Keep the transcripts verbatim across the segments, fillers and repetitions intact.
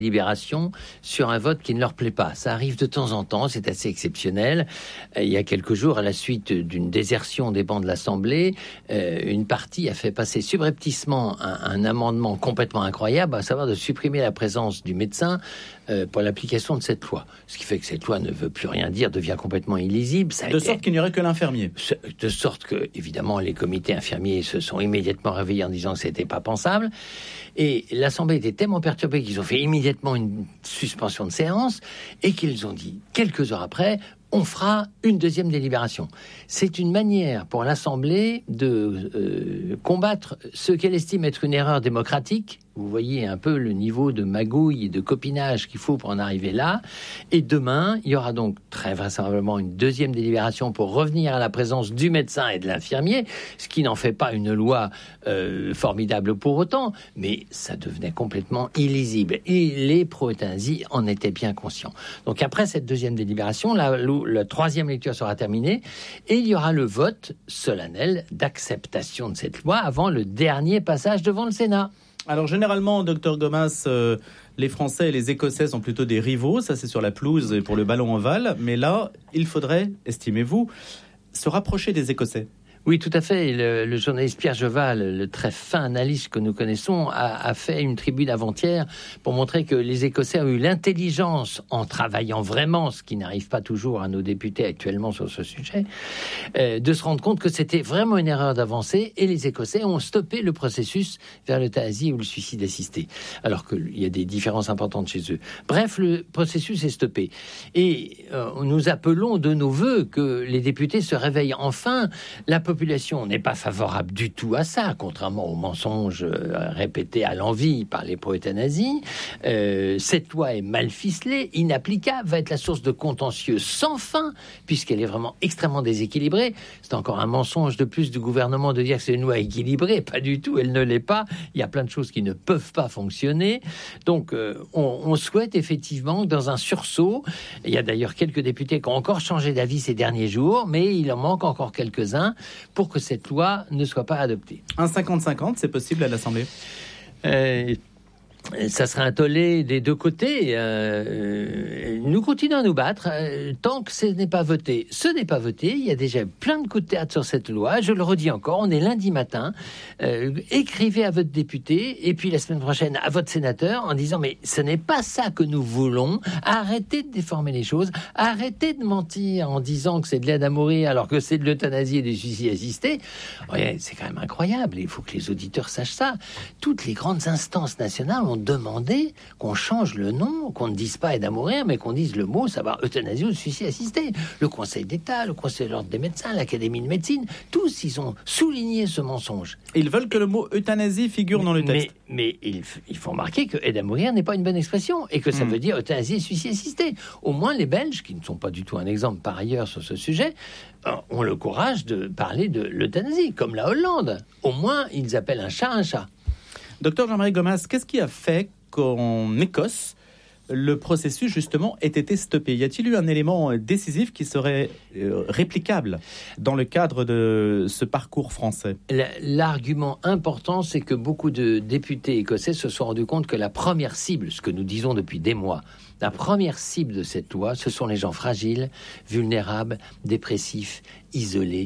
libération sur un vote qui ne leur plaît pas. Ça arrive de temps en temps, c'est assez exceptionnel. Il y a quelques jours, à la suite d'une désertion des bancs de l'Assemblée, euh, une partie a fait passer subrepticement un, un amendement complètement incroyable, à savoir de supprimer la présence du médecin euh, pour l'application de cette loi. Ce qui fait que cette loi ne veut plus rien dire, devient complètement illisible. Ça a de été... sorte qu'il n'y aurait que l'infirmier. De sorte que, évidemment, les comités infirmiers se sont immédiatement réveillés en disant que c'était pas pensable. Et l'Assemblée était tellement perturbée qu'ils ont fait immédiatement une suspension de séance et qu'ils ont dit, quelques heures après, on fera une deuxième délibération. C'est une manière pour l'Assemblée de euh, combattre ce qu'elle estime être une erreur démocratique. Vous voyez un peu le niveau de magouille et de copinage qu'il faut pour en arriver là. Et demain, il y aura donc très vraisemblablement une deuxième délibération pour revenir à la présence du médecin et de l'infirmier, ce qui n'en fait pas une loi euh, formidable pour autant, mais ça devenait complètement illisible. Et les pro-euthanasie en étaient bien conscients. Donc après cette deuxième délibération, la, la troisième lecture sera terminée et il y aura le vote solennel d'acceptation de cette loi avant le dernier passage devant le Sénat. Alors généralement, docteur Gomas, euh, les Français et les Écossais sont plutôt des rivaux, ça c'est sur la pelouse et pour le ballon ovale, mais là, il faudrait, estimez-vous, se rapprocher des Écossais. Oui, tout à fait. Le, le journaliste Pierre Jeval, le très fin analyste que nous connaissons, a, a fait une tribune avant-hier pour montrer que les Écossais ont eu l'intelligence, en travaillant vraiment, ce qui n'arrive pas toujours à nos députés actuellement sur ce sujet, euh, de se rendre compte que c'était vraiment une erreur d'avancer et les Écossais ont stoppé le processus vers l'euthanasie ou le suicide assisté, alors qu'il y a des différences importantes chez eux. Bref, le processus est stoppé. Et euh, nous appelons de nos voeux que les députés se réveillent enfin. La La population n'est pas favorable du tout à ça, contrairement aux mensonges euh, répétés à l'envi par les pro-euthanasie. Euh, cette loi est mal ficelée, inapplicable, va être la source de contentieux sans fin, puisqu'elle est vraiment extrêmement déséquilibrée. C'est encore un mensonge de plus du gouvernement de dire que c'est une loi équilibrée. Pas du tout, elle ne l'est pas. Il y a plein de choses qui ne peuvent pas fonctionner. Donc, euh, on, on souhaite effectivement, dans un sursaut, il y a d'ailleurs quelques députés qui ont encore changé d'avis ces derniers jours, mais il en manque encore quelques-uns, pour que cette loi ne soit pas adoptée. Un cinquante cinquante, c'est possible à l'Assemblée ? euh, Ça sera un tollé des deux côtés. Euh, nous continuons à nous battre euh, tant que ce n'est pas voté. Ce n'est pas voté. Il y a déjà plein de coups de théâtre sur cette loi. Je le redis encore, on est lundi matin. Euh, écrivez à votre député et puis la semaine prochaine à votre sénateur en disant mais ce n'est pas ça que nous voulons. Arrêtez de déformer les choses. Arrêtez de mentir en disant que c'est de l'aide à mourir alors que c'est de l'euthanasie et du suicide assisté. Ouais, c'est quand même incroyable. Il faut que les auditeurs sachent ça. Toutes les grandes instances nationales ont demandé qu'on change le nom, qu'on ne dise pas aide à mourir, mais qu'on dise le mot, savoir euthanasie ou suicide assisté. Le Conseil d'État, le Conseil de l'Ordre des médecins, l'Académie de médecine, tous, ils ont souligné ce mensonge. Ils veulent que le mot euthanasie figure dans le texte. Mais, mais il, il faut remarquer que aide à mourir n'est pas une bonne expression et que ça mmh. veut dire euthanasie et suicide assisté. Au moins, les Belges, qui ne sont pas du tout un exemple par ailleurs sur ce sujet, ont le courage de parler de l'euthanasie, comme la Hollande. Au moins, ils appellent un chat un chat. Docteur Jean-Marie Gomas, qu'est-ce qui a fait qu'en Écosse, le processus, justement, ait été stoppé ? Y a-t-il eu un élément décisif qui serait euh, réplicable dans le cadre de ce parcours français ? L'argument important, c'est que beaucoup de députés écossais se sont rendus compte que la première cible, ce que nous disons depuis des mois, la première cible de cette loi, ce sont les gens fragiles, vulnérables, dépressifs, isolés,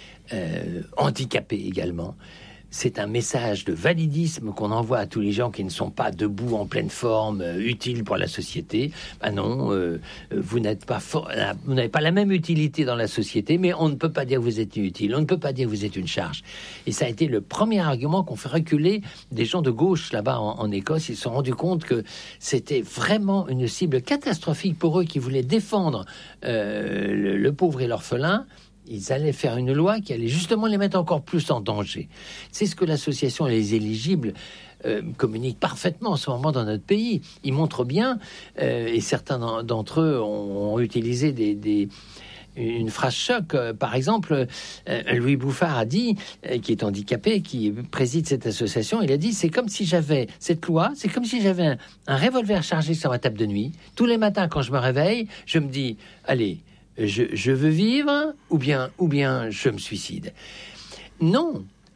euh, handicapés également. C'est un message de validisme qu'on envoie à tous les gens qui ne sont pas debout, en pleine forme, euh, utiles pour la société. Ben non, euh, vous n'êtes pas for- vous n'avez pas la même utilité dans la société, mais on ne peut pas dire que vous êtes inutile, on ne peut pas dire que vous êtes une charge. Et ça a été le premier argument qu'on fait reculer des gens de gauche là-bas en, en Écosse. Ils se sont rendus compte que c'était vraiment une cible catastrophique pour eux qui voulaient défendre euh, le, le pauvre et l'orphelin. Ils allaient faire une loi qui allait justement les mettre encore plus en danger. C'est ce que l'association Les Éligibles euh, communique parfaitement en ce moment dans notre pays. Ils montrent bien, euh, et certains d'entre eux ont, ont utilisé des... des une phrase choc, euh, par exemple, euh, Louis Bouffard a dit, euh, qui est handicapé, qui préside cette association, il a dit, c'est comme si j'avais cette loi, c'est comme si j'avais un, un revolver chargé sur ma table de nuit. Tous les matins, quand je me réveille, je me dis, allez, je, je veux vivre, ou bien, ou bien je me suicide. Non,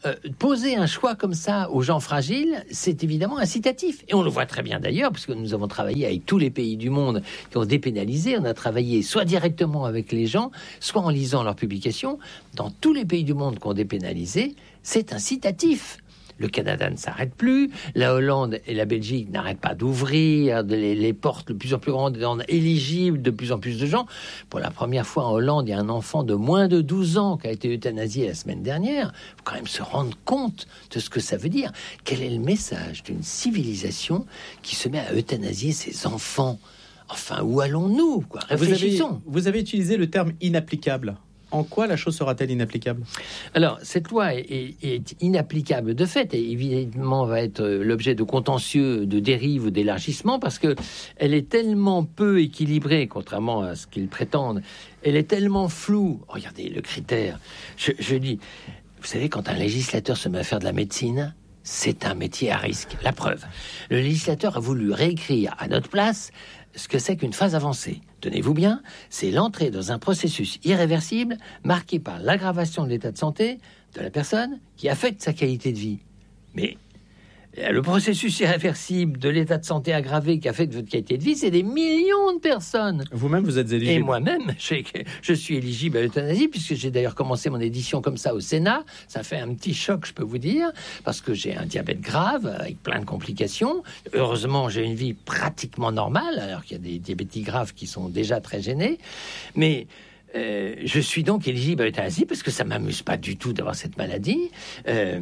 euh, poser un choix comme ça aux gens fragiles, c'est évidemment incitatif. Et on le voit très bien d'ailleurs, parce que nous avons travaillé avec tous les pays du monde qui ont dépénalisé. On a travaillé soit directement avec les gens, soit en lisant leurs publications. Dans tous les pays du monde qui ont dépénalisé, c'est incitatif. Le Canada ne s'arrête plus, la Hollande et la Belgique n'arrêtent pas d'ouvrir les, les portes de plus en plus grandes, éligibles de plus en plus de gens. Pour la première fois en Hollande, il y a un enfant de moins de douze ans qui a été euthanasié la semaine dernière. Il faut quand même se rendre compte de ce que ça veut dire. Quel est le message d'une civilisation qui se met à euthanasier ses enfants ? Enfin, où allons-nous, quoi ? Réfléchissons. Vous avez, vous avez utilisé le terme inapplicable. En quoi la chose sera-t-elle inapplicable ? Alors, cette loi est, est, est inapplicable de fait et évidemment va être l'objet de contentieux, de dérive ou d'élargissement parce que elle est tellement peu équilibrée, contrairement à ce qu'ils prétendent. Elle est tellement floue. Regardez le critère. Je, je dis, vous savez, quand un législateur se met à faire de la médecine, c'est un métier à risque. La preuve. Le législateur a voulu réécrire à notre place ce que c'est qu'une phase avancée. Tenez-vous bien, c'est l'entrée dans un processus irréversible marqué par l'aggravation de l'état de santé de la personne qui affecte sa qualité de vie. Mais le processus irréversible de l'état de santé aggravé qui affecte votre qualité de vie, c'est des millions de personnes. Vous-même, vous êtes éligible. Et moi-même, je, je suis éligible à l'euthanasie, puisque j'ai d'ailleurs commencé mon édition comme ça au Sénat. Ça fait un petit choc, je peux vous dire, parce que j'ai un diabète grave, avec plein de complications. Heureusement, j'ai une vie pratiquement normale, alors qu'il y a des diabétiques graves qui sont déjà très gênés. Mais euh, je suis donc éligible à l'euthanasie, parce que ça ne m'amuse pas du tout d'avoir cette maladie. Euh,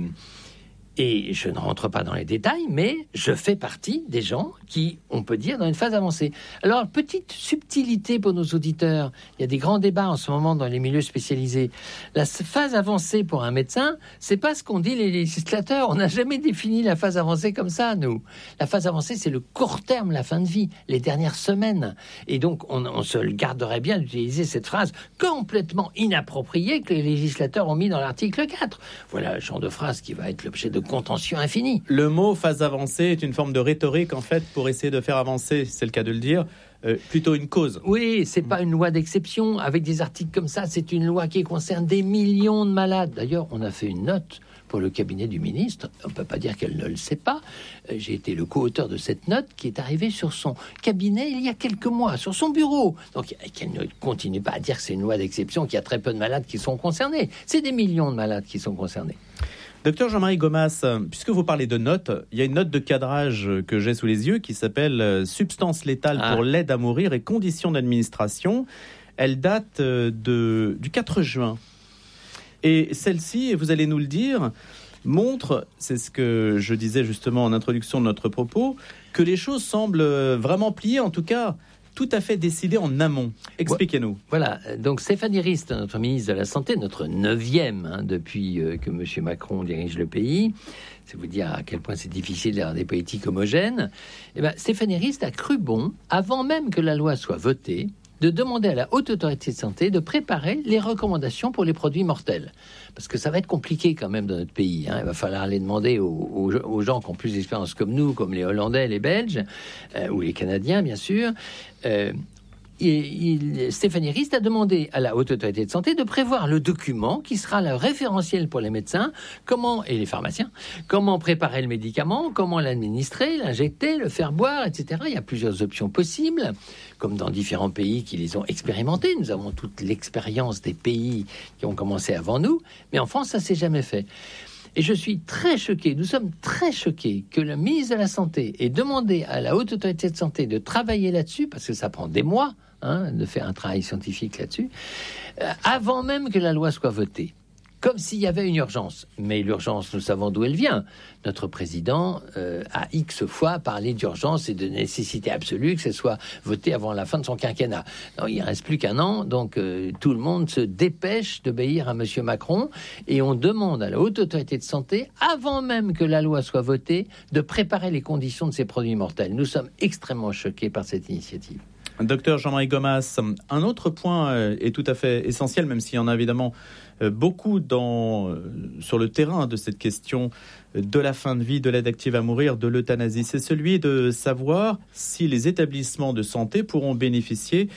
Et je ne rentre pas dans les détails, mais je fais partie des gens qui, on peut dire, dans une phase avancée. Alors, petite subtilité pour nos auditeurs. Il y a des grands débats en ce moment dans les milieux spécialisés. La phase avancée pour un médecin, c'est pas ce qu'ont dit les législateurs. On n'a jamais défini la phase avancée comme ça, nous. La phase avancée, c'est le court terme, la fin de vie, les dernières semaines. Et donc, on, on se garderait bien d'utiliser cette phrase complètement inappropriée que les législateurs ont mis dans l'article quatre. Voilà le genre de phrase qui va être l'objet de contentieux infini. Le mot phase avancée est une forme de rhétorique, en fait, pour essayer de faire avancer, c'est le cas de le dire, euh, plutôt une cause. Oui, c'est pas une loi d'exception. Avec des articles comme ça, c'est une loi qui concerne des millions de malades. D'ailleurs, on a fait une note pour le cabinet du ministre. On ne peut pas dire qu'elle ne le sait pas. J'ai été le co-auteur de cette note qui est arrivée sur son cabinet il y a quelques mois, sur son bureau. Donc, qu'elle ne continue pas à dire que c'est une loi d'exception, qu'il y a très peu de malades qui sont concernés. C'est des millions de malades qui sont concernés. Docteur Jean-Marie Gomas, puisque vous parlez de notes, il y a une note de cadrage que j'ai sous les yeux qui s'appelle « Substance létale ah. pour l'aide à mourir et conditions d'administration ». Elle date de, du quatre juin. Et celle-ci, et vous allez nous le dire, montre, c'est ce que je disais justement en introduction de notre propos, que les choses semblent vraiment pliées, en tout cas tout à fait décidées en amont. Expliquez-nous. Voilà, donc Stéphanie Rist, notre ministre de la Santé, notre neuvième hein, depuis euh, que M. Macron dirige le pays, c'est vous dire à quel point c'est difficile d'avoir des politiques homogènes, et ben, Stéphanie Rist a cru bon, avant même que la loi soit votée, de demander à la Haute Autorité de Santé de préparer les recommandations pour les produits mortels. Parce que ça va être compliqué quand même dans notre pays. Hein. Il va falloir les demander aux, aux, aux gens qui ont plus d'expérience comme nous, comme les Hollandais, les Belges, euh, ou les Canadiens, bien sûr. Euh, Et il, Stéphanie Rist a demandé à la Haute Autorité de Santé de prévoir le document qui sera le référentiel pour les médecins comment, et les pharmaciens, comment préparer le médicament, comment l'administrer, l'injecter, le faire boire, et cetera. Il y a plusieurs options possibles, comme dans différents pays qui les ont expérimentés. Nous avons toute l'expérience des pays qui ont commencé avant nous, mais en France, ça ne s'est jamais fait. Et je suis très choqué, nous sommes très choqués que le ministre de la Santé ait demandé à la Haute Autorité de Santé de travailler là-dessus, parce que ça prend des mois hein, de faire un travail scientifique là-dessus, euh, avant même que la loi soit votée. Comme s'il y avait une urgence. Mais l'urgence, nous savons d'où elle vient. Notre président euh, a X fois parlé d'urgence et de nécessité absolue que ce soit voté avant la fin de son quinquennat. Non, il ne reste plus qu'un an, donc euh, tout le monde se dépêche d'obéir à M. Macron et on demande à la Haute Autorité de Santé, avant même que la loi soit votée, de préparer les conditions de ces produits mortels. Nous sommes extrêmement choqués par cette initiative. Docteur Jean-Marie Gomas, un autre point est tout à fait essentiel, même s'il y en a évidemment beaucoup dans, sur le terrain de cette question de la fin de vie, de l'aide active à mourir, de l'euthanasie. C'est celui de savoir si les établissements de santé pourront bénéficier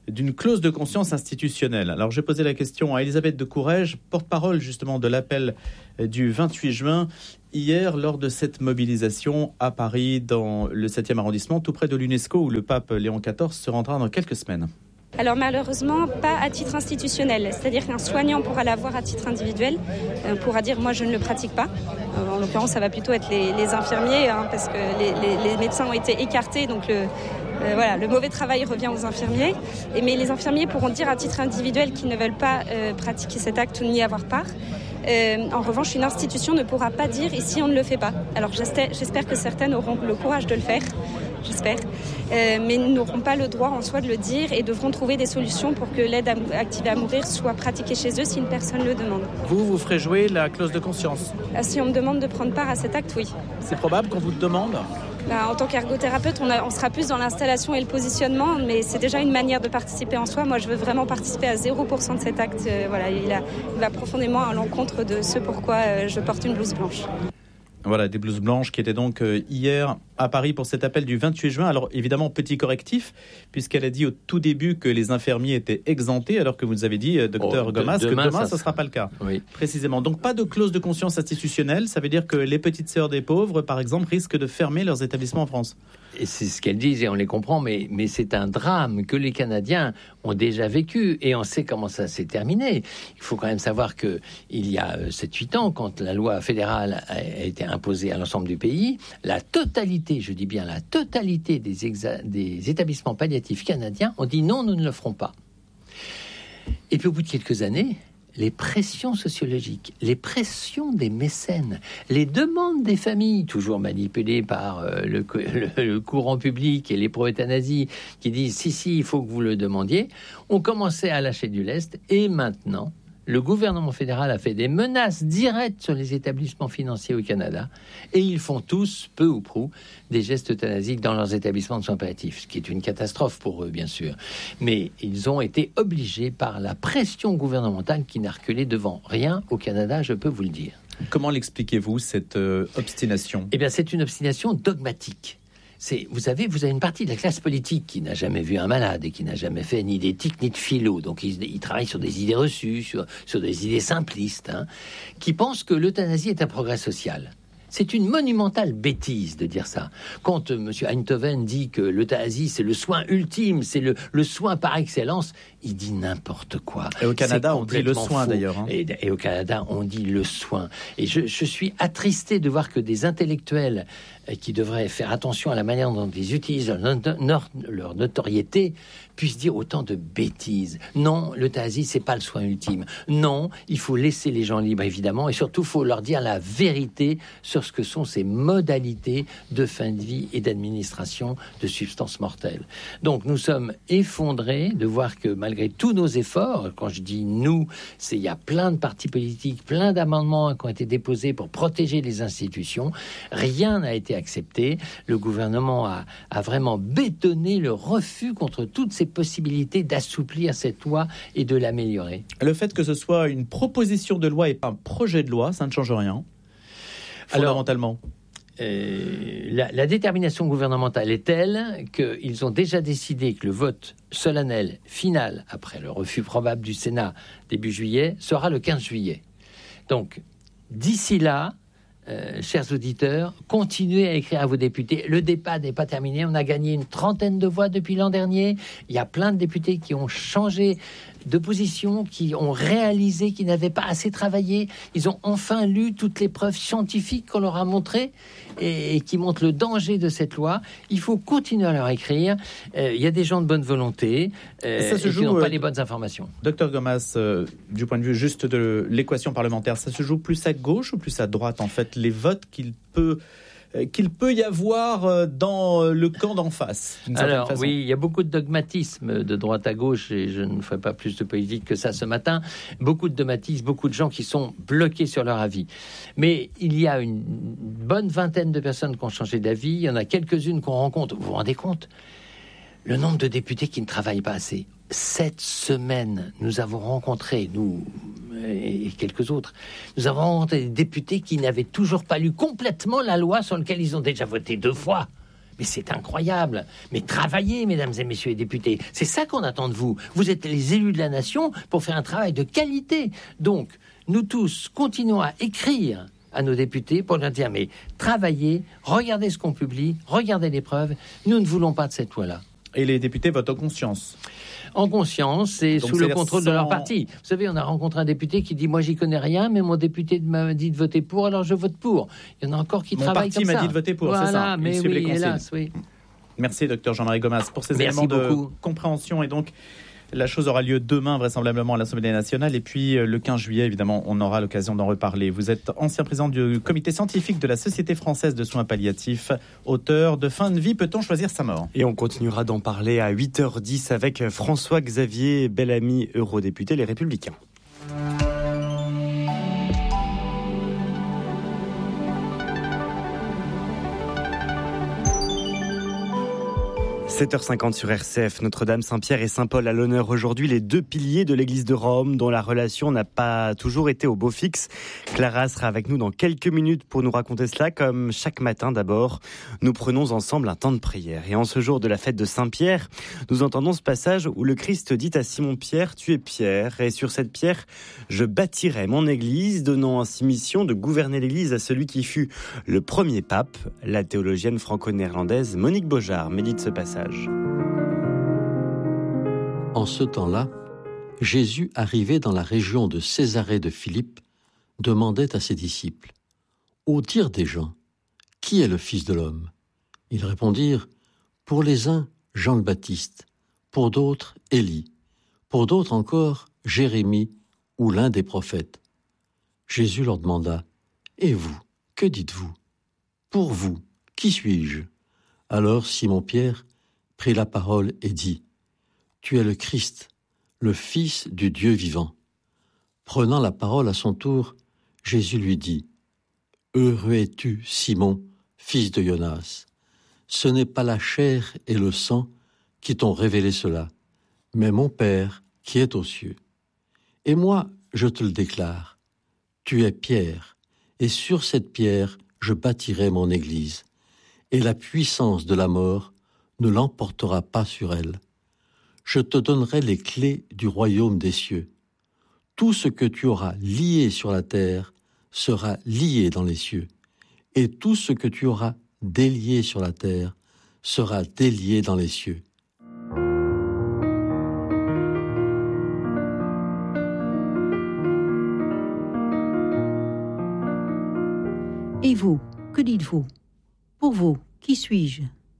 d'une clause de conscience institutionnelle. Alors, j'ai posé la question à Elisabeth de Courrèges, porte-parole justement de l'appel du vingt-huit juin, hier lors de cette mobilisation à Paris, dans le septième arrondissement, tout près de l'UNESCO, où le pape Léon quatorze se rendra dans quelques semaines. Alors malheureusement, pas à titre institutionnel. C'est-à-dire qu'un soignant pourra l'avoir à titre individuel, euh, pourra dire « moi je ne le pratique pas ». Euh, en l'occurrence, ça va plutôt être les, les infirmiers, hein, parce que les, les, les médecins ont été écartés, donc le, euh, voilà, le mauvais travail revient aux infirmiers. Et, mais les infirmiers pourront dire à titre individuel qu'ils ne veulent pas euh, pratiquer cet acte ou n'y avoir part. Euh, en revanche, une institution ne pourra pas dire ici on ne le fait pas. Alors j'espère, j'espère que certaines auront le courage de le faire, j'espère, euh, mais n'auront pas le droit en soi de le dire et devront trouver des solutions pour que l'aide activée à mourir soit pratiquée chez eux si une personne le demande. Vous, vous ferez jouer la clause de conscience ? euh, Si on me demande de prendre part à cet acte, oui. C'est probable qu'on vous le demande ? Bah, en tant qu'ergothérapeute, on, a, on sera plus dans l'installation et le positionnement, mais c'est déjà une manière de participer en soi. Moi, je veux vraiment participer à zéro pour cent de cet acte. Euh, voilà, il, a, il va profondément à l'encontre de ce pourquoi euh, je porte une blouse blanche. Voilà, des blouses blanches qui étaient donc euh, hier à Paris pour cet appel du vingt-huit juin. Alors évidemment, petit correctif, puisqu'elle a dit au tout début que les infirmiers étaient exemptés, alors que vous nous avez dit, euh, docteur oh, Gomas, de, demain, que demain, ça ce ne sera pas le cas. Oui. Précisément. Donc pas de clause de conscience institutionnelle. Ça veut dire que les petites sœurs des pauvres, par exemple, risquent de fermer leurs établissements en France. Et c'est ce qu'elles disent et on les comprend, mais, mais c'est un drame que les Canadiens ont déjà vécu et on sait comment ça s'est terminé. Il faut quand même savoir qu'il y a sept huit ans, quand la loi fédérale a été imposée à l'ensemble du pays, la totalité, je dis bien la totalité des, exa- des établissements palliatifs canadiens ont dit non, nous ne le ferons pas. Et puis au bout de quelques années, les pressions sociologiques, les pressions des mécènes, les demandes des familles, toujours manipulées par euh, le, le, le courant public et les pro-euthanasie qui disent « si, si, il faut que vous le demandiez », ont commencé à lâcher du lest. Et maintenant, le gouvernement fédéral a fait des menaces directes sur les établissements financiers au Canada et ils font tous, peu ou prou, des gestes euthanasiques dans leurs établissements de soins palliatifs, ce qui est une catastrophe pour eux, bien sûr. Mais ils ont été obligés par la pression gouvernementale qui n'a reculé devant rien au Canada, je peux vous le dire. Comment l'expliquez-vous, cette euh, obstination ? Eh bien, c'est une obstination dogmatique. C'est, vous savez, vous avez une partie de la classe politique qui n'a jamais vu un malade et qui n'a jamais fait ni d'éthique ni de philo. Donc, ils, ils travaillent sur des idées reçues, sur, sur des idées simplistes, hein, qui pensent que l'euthanasie est un progrès social. C'est une monumentale bêtise de dire ça. Quand euh, M. Einthoven dit que l'euthanasie, c'est le soin ultime, c'est le, le soin par excellence, il dit n'importe quoi. Et au Canada, c'est on dit le soin, faux. d'ailleurs. Hein. Et, et au Canada, on dit le soin. Et je, je suis attristé de voir que des intellectuels euh, qui devraient faire attention à la manière dont ils utilisent leur, leur, leur notoriété puissent dire autant de bêtises. Non, l'euthanasie, c'est pas le soin ultime. Non, il faut laisser les gens libres, évidemment, et surtout, il faut leur dire la vérité sur ce que sont ces modalités de fin de vie et d'administration de substances mortelles. Donc, nous sommes effondrés de voir que malgré tous nos efforts, quand je dis nous, c'est il y a plein de partis politiques, plein d'amendements qui ont été déposés pour protéger les institutions, rien n'a été accepté. Le gouvernement a, a vraiment bétonné le refus contre toutes ces possibilités d'assouplir cette loi et de l'améliorer. Le fait que ce soit une proposition de loi et pas un projet de loi, ça ne change rien, fondamentalement. Alors, euh, la, la détermination gouvernementale est telle qu'ils ont déjà décidé que le vote solennel final, après le refus probable du Sénat début juillet, sera le quinze juillet. Donc, d'ici là, Euh, chers auditeurs, continuez à écrire à vos députés. Le débat n'est pas terminé. On a gagné une trentaine de voix depuis l'an dernier. Il y a plein de députés qui ont changé de position, qui ont réalisé qu'ils n'avaient pas assez travaillé. Ils ont enfin lu toutes les preuves scientifiques qu'on leur a montrées et, et qui montrent le danger de cette loi. Il faut continuer à leur écrire. Euh, il y a des gens de bonne volonté euh, ça se et joue, qui n'ont pas euh, les bonnes informations. Docteur Gomas, euh, du point de vue juste de l'équation parlementaire, ça se joue plus à gauche ou plus à droite, en fait, les votes qu'il peut, euh, qu'il peut y avoir dans le camp d'en face? Alors façon. oui, il y a beaucoup de dogmatisme de droite à gauche et je ne ferai pas plus de politique que ça ce matin. Beaucoup de dogmatisme, beaucoup de gens qui sont bloqués sur leur avis. Mais il y a une bonne vingtaine de personnes qui ont changé d'avis. Il y en a quelques-unes qu'on rencontre. Vous vous rendez compte ? Le nombre de députés qui ne travaillent pas assez. Cette semaine, nous avons rencontré, nous et quelques autres, nous avons rencontré des députés qui n'avaient toujours pas lu complètement la loi sur laquelle ils ont déjà voté deux fois. Mais c'est incroyable. Mais travaillez, mesdames et messieurs les députés. C'est ça qu'on attend de vous. Vous êtes les élus de la nation pour faire un travail de qualité. Donc, nous tous, continuons à écrire à nos députés pour leur dire, mais travaillez, regardez ce qu'on publie, regardez les preuves. Nous ne voulons pas de cette loi-là. Et les députés votent en conscience. En conscience et Donc sous le contrôle sans... de leur parti. Vous savez, on a rencontré un député qui dit « Moi, j'y connais rien, mais mon député m'a dit de voter pour, alors je vote pour. » Il y en a encore qui mon travaillent comme ça. Mon parti m'a dit de voter pour, voilà, c'est ça. Mais oui, hélas, oui. Merci, docteur Jean-Marie Gomas, pour ces Merci éléments beaucoup. de compréhension. Et donc, la chose aura lieu demain, vraisemblablement, à l'Assemblée nationale. Et puis, le quinze juillet, évidemment, on aura l'occasion d'en reparler. Vous êtes ancien président du comité scientifique de la Société française de soins palliatifs, auteur de Fin de vie, peut-on choisir sa mort ? Et on continuera d'en parler à huit heures dix avec François-Xavier Bellamy, eurodéputé Les Républicains. sept heures cinquante sur R C F, Notre-Dame, Saint-Pierre et Saint-Paul à l'honneur aujourd'hui, les deux piliers de l'église de Rome dont la relation n'a pas toujours été au beau fixe. Clara sera avec nous dans quelques minutes pour nous raconter cela. Comme chaque matin d'abord, nous prenons ensemble un temps de prière. Et en ce jour de la fête de Saint-Pierre, nous entendons ce passage où le Christ dit à Simon-Pierre, tu es Pierre, et sur cette pierre, je bâtirai mon église, donnant ainsi mission de gouverner l'église à celui qui fut le premier pape. La théologienne franco-néerlandaise Monique Beaujard médite ce passage. En ce temps-là, Jésus, arrivé dans la région de Césarée de Philippe, demandait à ses disciples, « Au dire des gens, qui est le Fils de l'homme ?» Ils répondirent, « Pour les uns, Jean le Baptiste, pour d'autres, Élie, pour d'autres encore, Jérémie ou l'un des prophètes. » Jésus leur demanda, « Et vous, que dites-vous ? Pour vous, qui suis-je » Alors Simon-Pierre prit la parole et dit, « Tu es le Christ, le Fils du Dieu vivant. » Prenant la parole à son tour, Jésus lui dit, « Heureux es-tu, Simon, fils de Jonas. Ce n'est pas la chair et le sang qui t'ont révélé cela, mais mon Père qui est aux cieux. Et moi, je te le déclare, tu es Pierre, et sur cette pierre, je bâtirai mon Église, et la puissance de la mort ne l'emportera pas sur elle. Je te donnerai les clés du royaume des cieux. Tout ce que tu auras lié sur la terre sera lié dans les cieux, et tout ce que tu auras délié sur la terre sera délié dans les cieux. » Et vous, que dites-vous ? Pour vous, qui suis-je ?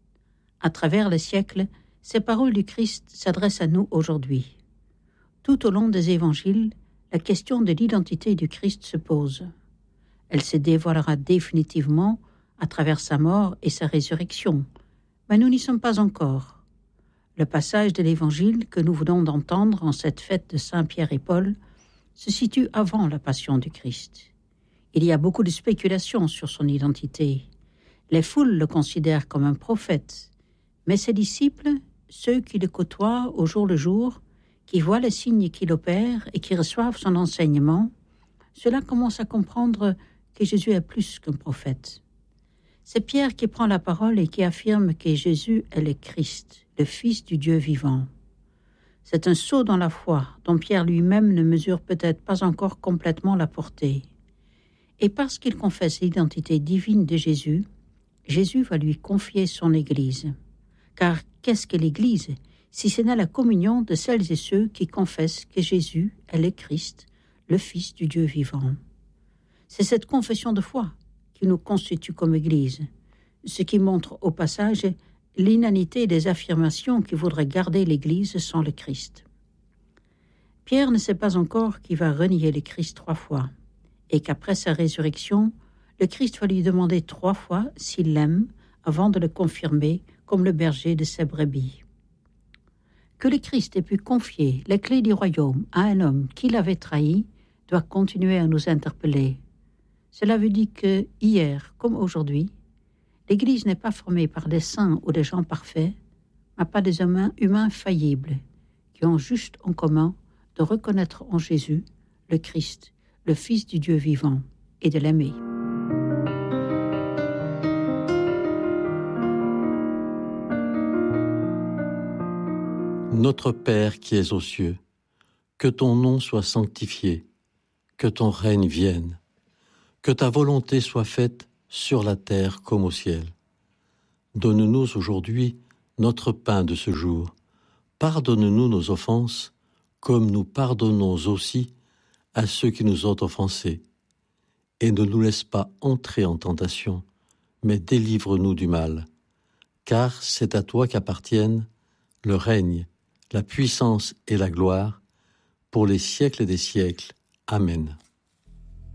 À travers les siècles, ces paroles du Christ s'adressent à nous aujourd'hui. Tout au long des évangiles, la question de l'identité du Christ se pose. Elle se dévoilera définitivement à travers sa mort et sa résurrection, mais nous n'y sommes pas encore. Le passage de l'évangile que nous venons d'entendre en cette fête de Saint-Pierre et Paul se situe avant la passion du Christ. Il y a beaucoup de spéculations sur son identité. Les foules le considèrent comme un prophète, mais ses disciples, ceux qui le côtoient au jour le jour, qui voient les signes qu'il opère et qui reçoivent son enseignement, ceux-là commencent à comprendre que Jésus est plus qu'un prophète. C'est Pierre qui prend la parole et qui affirme que Jésus est le Christ, le Fils du Dieu vivant. C'est un saut dans la foi dont Pierre lui-même ne mesure peut-être pas encore complètement la portée. Et parce qu'il confesse l'identité divine de Jésus, Jésus va lui confier son Église. Car qu'est-ce que l'Église, si ce n'est la communion de celles et ceux qui confessent que Jésus est le Christ, le Fils du Dieu vivant. C'est cette confession de foi qui nous constitue comme Église, ce qui montre au passage l'inanité des affirmations qui voudraient garder l'Église sans le Christ. Pierre ne sait pas encore qu'il va renier le Christ trois fois, et qu'après sa résurrection, le Christ va lui demander trois fois s'il l'aime avant de le confirmer comme le berger de ses brebis. Que le Christ ait pu confier les clés du royaume à un homme qui l'avait trahi doit continuer à nous interpeller. Cela veut dire que, hier comme aujourd'hui, l'Église n'est pas formée par des saints ou des gens parfaits, mais par des humains, humains faillibles, qui ont juste en commun de reconnaître en Jésus le Christ, le Fils du Dieu vivant, et de l'aimer. Notre Père qui es aux cieux, que ton nom soit sanctifié, que ton règne vienne, que ta volonté soit faite sur la terre comme au ciel. Donne-nous aujourd'hui notre pain de ce jour. Pardonne-nous nos offenses, comme nous pardonnons aussi à ceux qui nous ont offensés. Et ne nous laisse pas entrer en tentation, mais délivre-nous du mal. Car c'est à toi qu'appartiennent le règne, la puissance et la gloire, pour les siècles des siècles. Amen.